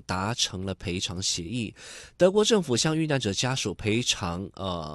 达成了赔偿协议，德国政府向遇难者家属赔偿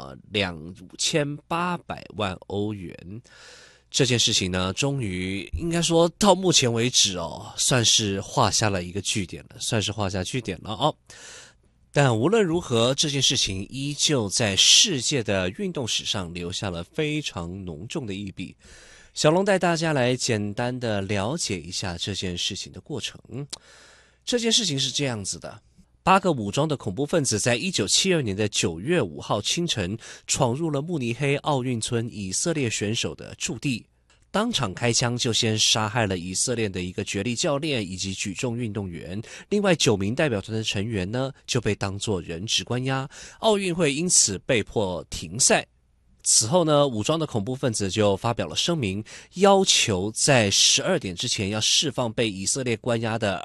2800万欧元。这件事情呢，终于应该说到目前为止算是画下了一个句点了，但无论如何，这件事情依旧在世界的运动史上留下了非常浓重的一笔。小龙带大家来简单的了解一下这件事情的过程。这件事情是这样子的，8个武装的恐怖分子在1972年的9月5号清晨闯入了慕尼黑奥运村以色列选手的驻地，当场开枪就先杀害了以色列的一个角力教练以及举重运动员，另外9名代表团的成员呢就被当作人质关押，奥运会因此被迫停赛。此后呢，武装的恐怖分子就发表了声明，要求在12点之前要释放被以色列关押的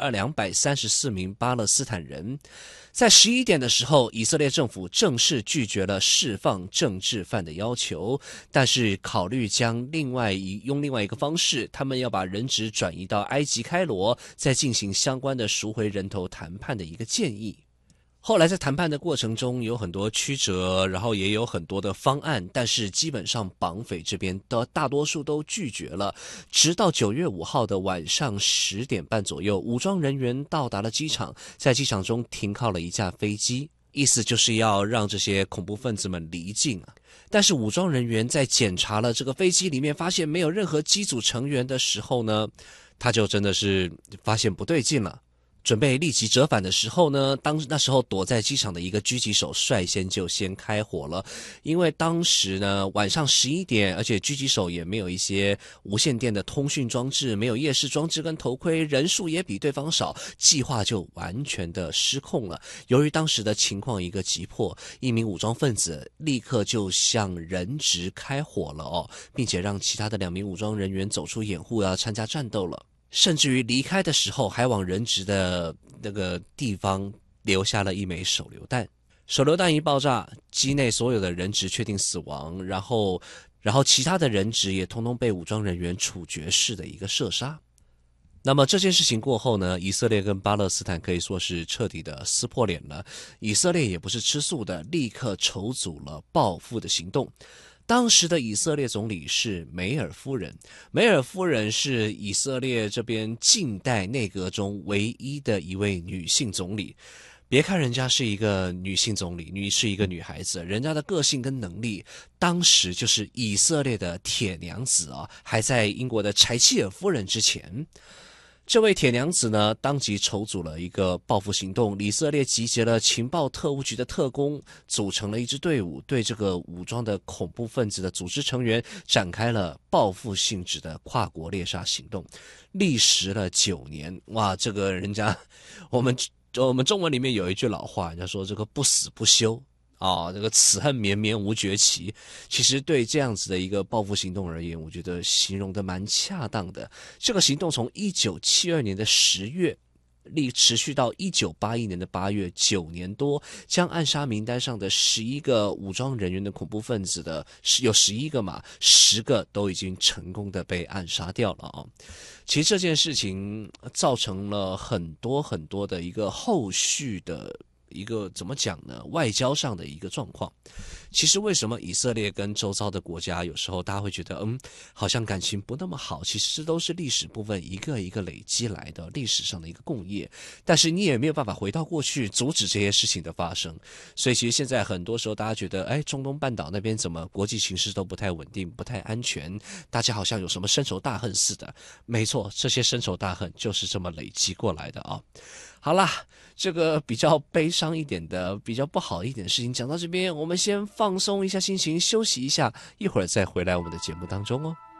234名巴勒斯坦人。在11点的时候，以色列政府正式拒绝了释放政治犯的要求，但是考虑用另外一个方式，他们要把人质转移到埃及开罗，再进行相关的赎回人头谈判的一个建议。后来在谈判的过程中有很多曲折，然后也有很多的方案，但是基本上绑匪这边的大多数都拒绝了。直到9月5号的晚上10点半左右，武装人员到达了机场，在机场中停靠了一架飞机，意思就是要让这些恐怖分子们离境啊。但是武装人员在检查了这个飞机里面，发现没有任何机组成员的时候呢，他就真的是发现不对劲了。准备立即折返的时候呢，那时候躲在机场的一个狙击手率先就先开火了，因为当时呢晚上11点，而且狙击手也没有一些无线电的通讯装置，没有夜视装置跟头盔，人数也比对方少，计划就完全的失控了。由于当时的情况一个急迫，一名武装分子立刻就向人质开火了并且让其他的2名武装人员走出掩护要参加战斗了。甚至于离开的时候还往人质的那个地方留下了一枚手榴弹。手榴弹一爆炸，机内所有的人质确定死亡，然后其他的人质也通通被武装人员处决式的一个射杀。那么这件事情过后呢，以色列跟巴勒斯坦可以说是彻底的撕破脸了。以色列也不是吃素的，立刻筹组了报复的行动。当时的以色列总理是梅尔夫人，梅尔夫人是以色列这边近代内阁中唯一的一位女性总理。别看人家是一个女性总理，是一个女孩子，人家的个性跟能力，当时就是以色列的铁娘子还在英国的柴契尔夫人之前。这位铁娘子呢，当即筹组了一个报复行动，以色列集结了情报特务局的特工，组成了一支队伍，对这个武装的恐怖分子的组织成员展开了报复性质的跨国猎杀行动，历时了9年。哇，这个人家我们中文里面有一句老话，人家说这个不死不休这个此恨绵绵无绝期。其实对这样子的一个报复行动而言，我觉得形容的蛮恰当的。这个行动从1972年的10月持续到1981年的8月，9年多，将暗杀名单上的11个武装人员的恐怖分子有11个嘛，10个都已经成功的被暗杀掉了其实这件事情造成了很多很多的一个后续的一个怎么讲呢？外交上的一个状况。其实为什么以色列跟周遭的国家有时候大家会觉得好像感情不那么好，其实这都是历史部分一个一个累积来的历史上的一个共业，但是你也没有办法回到过去阻止这些事情的发生。所以其实现在很多时候大家觉得中东半岛那边怎么国际形势都不太稳定，不太安全，大家好像有什么深仇大恨似的。没错，这些深仇大恨就是这么累积过来的好啦，这个比较悲伤一点的，比较不好一点的事情讲到这边，我们先放松一下心情，休息一下，一会儿再回来我们的节目当中